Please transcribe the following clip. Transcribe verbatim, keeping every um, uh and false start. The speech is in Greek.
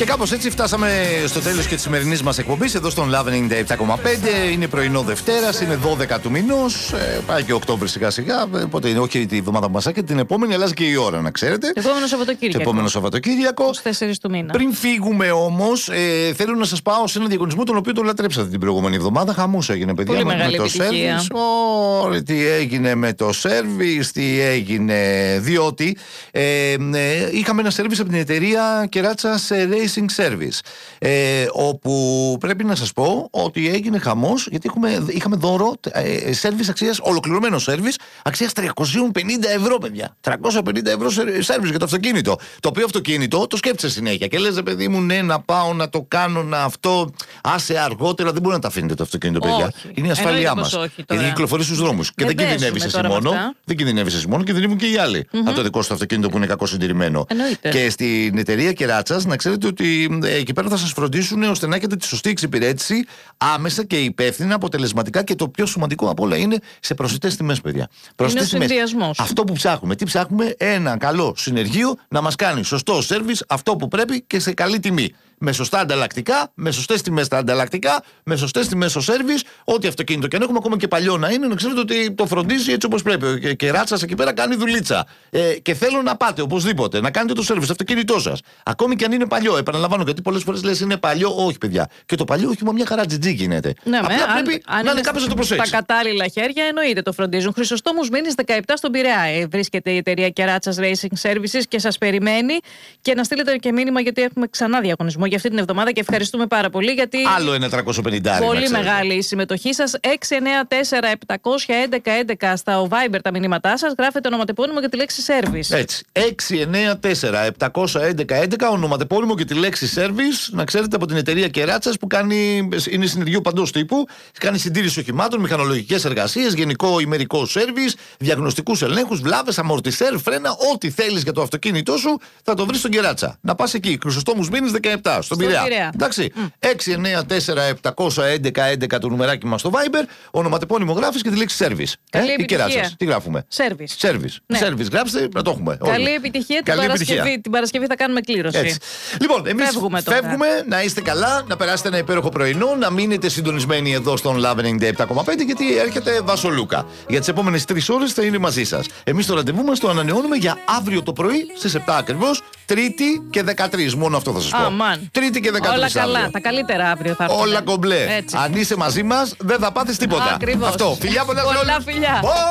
Και κάπως έτσι φτάσαμε στο τέλος και της σημερινής μας εκπομπής εδώ στον Love ενενήντα επτά κόμμα πέντε. Είναι πρωινό Δευτέρας, είναι δώδεκα του μηνός. Ε, πάει και Οκτώβρη σιγά σιγά. Οπότε είναι όχι τη βδομάδα που μας έρχεται, την επόμενη αλλάζει και η ώρα, να ξέρετε. Το επόμενο Σαββατοκύριακο. Το επόμενο Σαββατοκύριακο. είκοσι τέσσερις του μήνα. Πριν φύγουμε όμως, ε, θέλω να σας πάω σε ένα διαγωνισμό τον οποίο το λατρέψατε την προηγούμενη εβδομάδα. Χαμός έγινε, παιδιά. Πολύ με, μεγάλη με το επιτυχία. Service. Τι έγινε με το service, τι έγινε. Διότι ε, ε, είχαμε ένα service από την εταιρεία Κεράτσας Racing Service. Ε, όπου πρέπει να σας πω ότι έγινε χαμός, γιατί έχουμε, είχαμε δώρο ε, service αξίας, ολοκληρωμένο service αξίας τριακόσια πενήντα ευρώ, παιδιά. τριακόσια πενήντα ευρώ service για το αυτοκίνητο. Το οποίο αυτοκίνητο το σκέφτεσαι συνέχεια και λες, παιδί μου, ναι, να πάω να το κάνω, να αυτό. Άσε αργότερα, δεν μπορεί να τα αφήνετε το αυτοκίνητο, παιδιά. Όχι. Είναι η ασφάλειά μας. Γιατί κυκλοφορεί στους δρόμους. Και δεν κινδυνεύεις εσύ μόνο. Δεν κινδυνεύεις εσύ μόνο, κινδυνεύουν και οι άλλοι. Mm-hmm. Από το δικό σου αυτοκίνητο που είναι κακό συντηρημένο. Και στην εταιρεία Κεράτσας, να ξέρετε ότι ε, εκεί πέρα θα σας φροντίσουν ώστε να έχετε τη σωστή εξυπηρέτηση άμεσα και υπεύθυνα, αποτελεσματικά και το πιο σημαντικό απ' όλα είναι σε προσιτές τιμές, παιδιά. Προσιτές τιμές. Αυτό που ψάχνουμε. Τι ψάχνουμε? Ένα καλό συνεργείο να μας κάνει σωστό service, αυτό που πρέπει και σε καλή τιμή. Με σωστά ανταλλακτικά, με σωστές τιμές στα ανταλλακτικά, με σωστές τιμές στο service, ό,τι αυτοκίνητο και αν έχουμε, ακόμα και παλιό να είναι, να ξέρετε ότι το φροντίζει έτσι όπως πρέπει. Και, και Ράτσας εκεί πέρα κάνει δουλίτσα. Ε, και θέλω να πάτε οπωσδήποτε να κάνετε το service στο αυτοκίνητό σας. Ακόμη και αν είναι παλιό, επαναλαμβάνω, γιατί πολλές φορές λες είναι παλιό. Όχι, παιδιά. Και το παλιό όχι, μια χαρά τζιτζί γίνεται. Ναι, απλά αν, πρέπει αν να είναι κάποιος να το προσέξει. Στα κατάλληλα χέρια εννοείται το φροντίζουν. Χρυσοστόμους μήνες δεκαεπτά στον Πειραιά. Ε, βρίσκεται η εταιρεία Κεράτσας Racing Services και σας περιμένει. Και να στείλετε και μήνυμα, γιατί έχουμε ξανά διαγωνισμό για αυτή την εβδομάδα και ευχαριστούμε πάρα πολύ. Γιατί άλλο ένα τριακόσια πενήντα. Πολύ μεγάλη η συμμετοχή σας. έξι εννιά τέσσερα επτακόσια έντεκα έντεκα στα Viber τα μηνύματά σας. Γράφετε ονοματεπώνυμο και τη λέξη service. Έτσι. έξι εννιά τέσσερα επτακόσια έντεκα έντεκα ονοματεπώνυμο και τη λέξη service. Να ξέρετε, από την εταιρεία Κεράτσας που κάνει, είναι συνεργείο παντός τύπου. Κάνει συντήρηση οχημάτων, μηχανολογικές εργασίες, γενικό ημερικό service, διαγνωστικούς ελέγχους, βλάβες, αμορτισέρ, φρένα. Ό,τι θέλεις για το αυτοκίνητό σου θα το βρεις στον Κεράτσα. Να πας εκεί. Χρυσοστόμους μήνες δεκαεπτά στον Πειραιά. Εντάξει. Mm. έξι εννιά τέσσερα επτακόσια έντεκα έντεκα το νουμεράκι μας στο Viber, ονοματεπώνυμο γράφεις και τη λέξη service. Καλή ε, επιτυχία. Τι γράφουμε? Service. Service. Ναι. Service. Γράψτε, να το έχουμε. Καλή όλοι. επιτυχία. Καλή την, επιτυχία. Παρασκευή, την Παρασκευή θα κάνουμε κλήρωση. Έτσι. Λοιπόν, εμείς φεύγουμε, φεύγουμε, να είστε καλά, να περάσετε ένα υπέροχο πρωινό, να μείνετε συντονισμένοι εδώ στον Love ενενήντα επτά κόμμα πέντε, γιατί έρχεται Βασολούκα. Για τις επόμενες τρεις ώρες θα είναι μαζί σας. Εμείς το ραντεβού μας το ανανεώνουμε για αύριο το πρωί στις επτά ακριβώς, Τρίτη και δεκατρείς. Μόνο αυτό θα σας πω. Ah, Τρίτη και δεκατρείς. Όλα καλά. Αύριο. Τα καλύτερα αύριο θα έρθουν. Όλα κομπλέ. Έτσι. Αν είσαι μαζί μας, δεν θα πάθεις τίποτα. Ακριβώς. Αυτό. Φιλιά πολλά σε όλους. Πολλά φιλιά.